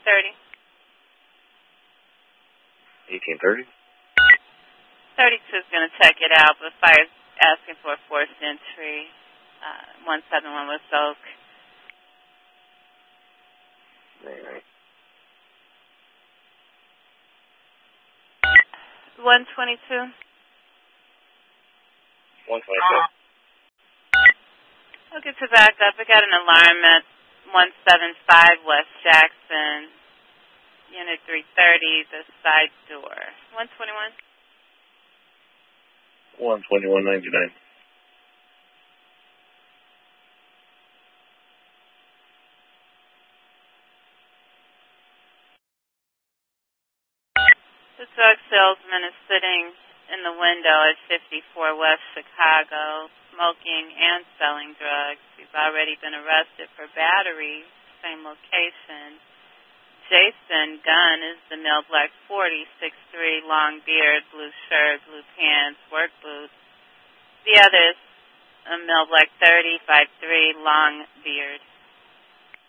1830. 1830? 32 is going to check it out, but fire's asking for a forced entry. 171 West Oak. Right. 122. 122. I'll get to back up. I got an alarm at 175 West Jackson, Unit 330, the side door. 121. 121.99. The drug salesman is sitting in the window at 54 West Chicago, smoking and selling drugs. He's already been arrested for battery, same location. Jason Gunn is the male, black 40, 6'3", long beard, blue shirt, blue pants, work boots. The other is a male, black 30, 5'3", long beard.